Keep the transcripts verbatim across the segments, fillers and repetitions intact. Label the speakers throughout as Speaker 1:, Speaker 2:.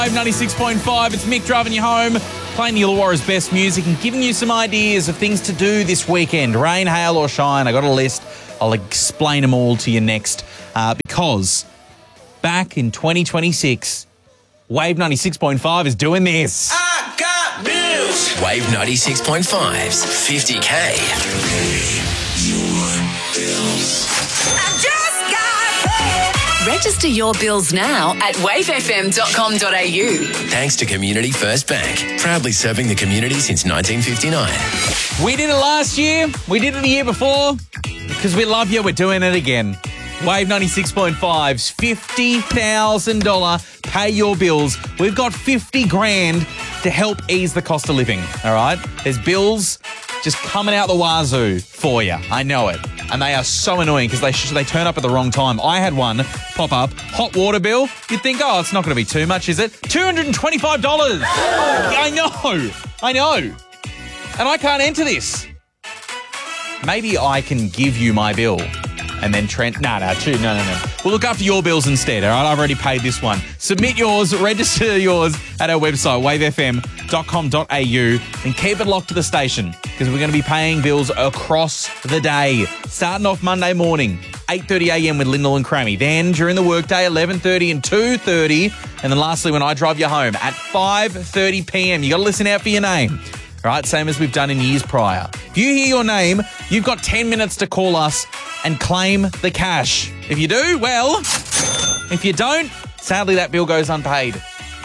Speaker 1: Wave ninety-six point five, it's Mick driving you home, playing the Illawarra's best music and giving you some ideas of things to do this weekend. Rain, hail or shine, I got a list. I'll explain them all to you next uh, because back in twenty twenty-six, Wave ninety-six point five is doing this.
Speaker 2: I got bills. Wave ninety-six point five's fifty K.
Speaker 3: Register your bills now at wave f m dot com dot a u.
Speaker 2: Thanks to Community First Bank, proudly serving the community since nineteen fifty-nine.
Speaker 1: We did it last year. We did it the year before. Because we love you, we're doing it again. Wave ninety-six point five's fifty thousand dollars pay your bills. We've got fifty grand to help ease the cost of living, all right? There's bills just coming out the wazoo for you. I know it. And they are so annoying because they sh- they turn up at the wrong time. I had one pop up, hot water bill. You'd think, oh, it's not going to be too much, is it? two hundred twenty-five dollars. I know. I know. And I can't enter this. Maybe I can give you my bill and then Trent... No, no, two, no, no, no. We'll look after your bills instead, all right? I've already paid this one. Submit yours, register yours at our website, wave f m dot com dot a u, and keep it locked to the station because we're going to be paying bills across the day. Starting off Monday morning, eight thirty a m with Lyndall and Crammy. Then during the workday, eleven thirty and two thirty. And then lastly, when I drive you home at five thirty p m. You got to listen out for your name. All right, same as we've done in years prior. If you hear your name, you've got ten minutes to call us and claim the cash. If you do, well, if you don't, sadly that bill goes unpaid.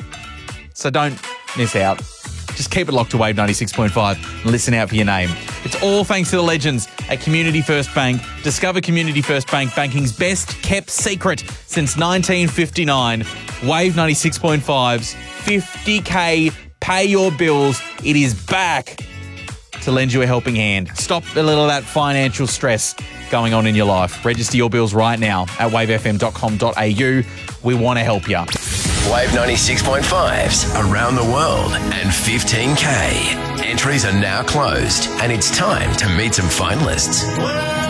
Speaker 1: So don't miss out. Just keep it locked to Wave ninety-six point five and listen out for your name. It's all thanks to the legends at Community First Bank. Discover Community First Bank, banking's best kept secret since nineteen fifty-nine. Wave ninety-six point five's fifty K pay your bills. It is back to lend you a helping hand. Stop a little of that financial stress going on in your life. Register your bills right now at wave f m dot com dot a u. We want to help you.
Speaker 2: Wave ninety-six point five's around the world and fifteen K. Entries are now closed and it's time to meet some finalists.